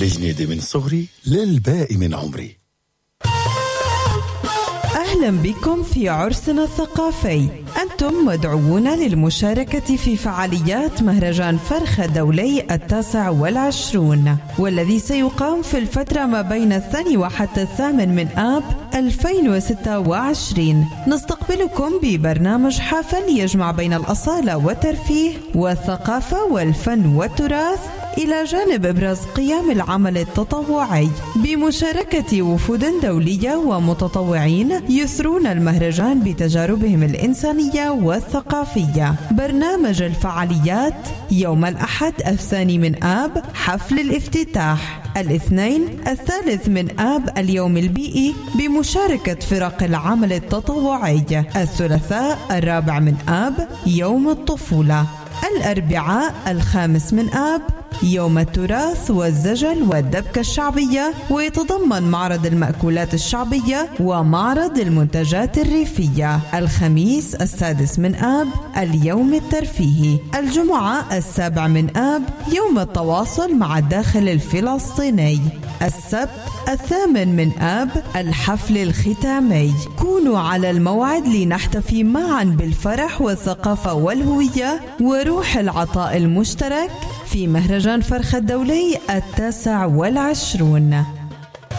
الجنيدي من صغري للباقي من عمري. أهلا بكم في عرسنا الثقافي. أنتم مدعوون للمشاركة في فعاليات مهرجان فرخة دولي 29 والذي سيقام في الفترة ما بين 2 وحتى 8 آب 2026. نستقبلكم ببرنامج حافل يجمع بين الأصالة والترفيه والثقافة والفن والتراث إلى جانب إبراز قيم العمل التطوعي بمشاركة وفود دولية ومتطوعين يثرون المهرجان بتجاربهم الإنسانية والثقافية. برنامج الفعاليات: يوم الأحد 2 آب حفل الافتتاح، الاثنين 3 آب اليوم البيئي بمشاركة فرق العمل التطوعي، الثلاثاء 4 آب يوم الطفولة، الأربعاء 5 آب يوم التراث والزجل والدبكة الشعبية، ويتضمن معرض المأكولات الشعبية ومعرض المنتجات الريفية. الخميس 6 آب اليوم الترفيهي، الجمعة 7 آب يوم التواصل مع الداخل الفلسطيني، السبت 8 آب الحفل الختامي. كونوا على الموعد لنحتفي معا بالفرح والثقافة والهوية وروح العطاء المشترك في مهرجان فرخة دولي 29.